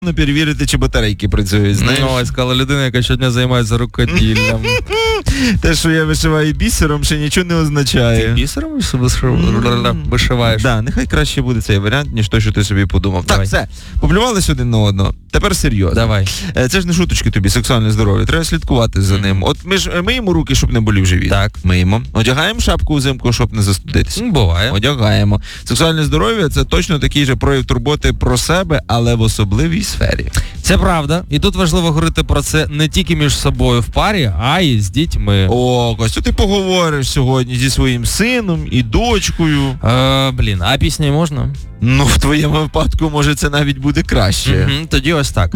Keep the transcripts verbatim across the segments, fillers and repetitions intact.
перевірити, чи батарейки працюють, знаєш? Ну, ось, сказала людина, яка щодня займається рукоділлям. Те, що я вишиваю бісером, ще нічого не означає. Ти бісером вишиваєш? Так, нехай краще буде цей варіант, ніж той, що ти собі подумав. Давай. Так, все, поплювалися один на одного. Тепер серйозно. Давай. Це ж не шуточки тобі, сексуальне здоров'я. Треба слідкувати за ним. От ми ж миємо руки, щоб не болів живіт. Так. Миємо. Одягаємо шапку взимку, щоб не застудитися. Буває. Одягаємо. Сексуальне здоров'я – це точно такий же прояв турботи про себе, але в особливій сфері. Це правда. І тут важливо говорити про це не тільки між собою в парі, а й з дітьми. О, Костю, ти поговориш сьогодні зі своїм сином і дочкою. Е, блін, а пісню можна? Ну, в твоєму випадку, може, це навіть буде краще. Угу, тоді ось так.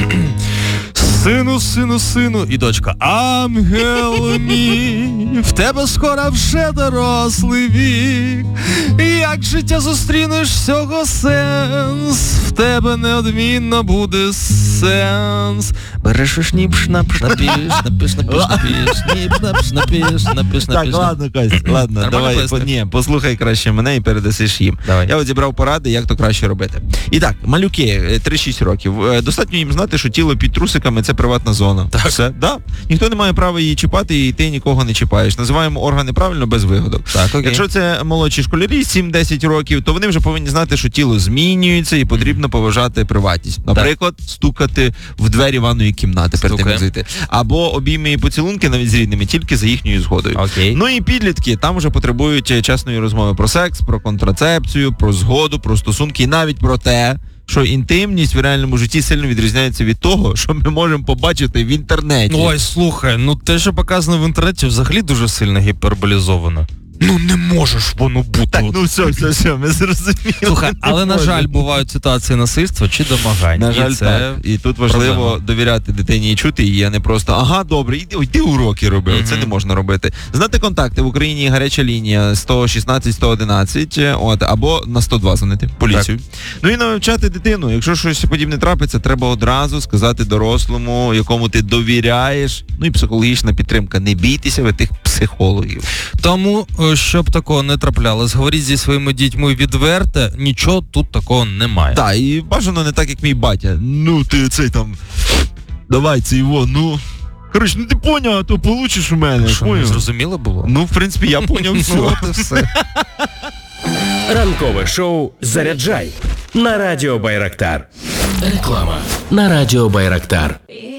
Сину, сину, сину, і дочка, ангел мій, в тебе скоро вже дорослий вік. Як життя зустрінеш всього сенс, в тебе неодмінно буде сенс. Береш і шніп, шнап, шнапіш, напиш, напиш, напіш, шніп, шнап, шнапіш, напиш, напіш. Так, ладно, Кость, ладно, давай, по, ні, послухай краще мене і передасиш їм. Давай. Я от зібрав поради, як то краще робити. І так, малюки, три-шість років. Достатньо їм знати, що тіло під трусиками – це приватна зона. Так. Все, да. Ніхто не має права її чіпати, і ти нікого не чіпаєш. Називаємо органи правильно, без вигодок. Так, окей. Якщо це молодші школярі, сім-десять років, то вони вже повинні знати, що тіло змінюється і потрібно поважати приватність. Наприклад, так. стукати в двері ванної кімнати перед тим, як зайти. Або обійми і поцілунки навіть з рідними, тільки за їхньою згодою. Окей. Ну і підлітки там вже потребують чесної розмови про секс, про контрацепцію, про згоду, про стосунки і навіть про те, що інтимність в реальному житті сильно відрізняється від того, що ми можемо побачити в інтернеті. Ой, слухай, ну те, що показано в інтернеті, взагалі дуже сильно гіперболізовано. Ну не можеш воно бути. Так, ну все, все, все, ми зрозуміли. Слухай, але, на жаль, бувають ситуації насильства чи домагань. На жаль, і це так. І тут важливо проблема. довіряти дитині і чути її, а не просто, ага, добре, йди, йди уроки роби. Mm-hmm. Це не можна робити. Знати контакти. В Україні гаряча лінія сто шістнадцять сто одинадцять, от, або на сто два дзвонити, поліцію. Так. Ну і навчати дитину. Якщо щось подібне трапиться, треба одразу сказати дорослому, якому ти довіряєш. Ну і психологічна підтримка. Не бійтеся ви тих психологів. Тому, щоб такого не траплялось, говоріть зі своїми дітьми відверто, нічого тут такого немає. Так, і бажано не так, як мій батя. Ну, ти цей там, давай, це його, ну... Коротше, ну ти поняв, а то получиш у мене. Що, не зрозуміло було? Ну, в принципі, я поняв все. Ну, от і все. Ранкове шоу «Заряджай» на Радіо Байрактар. Реклама на Радіо Байрактар.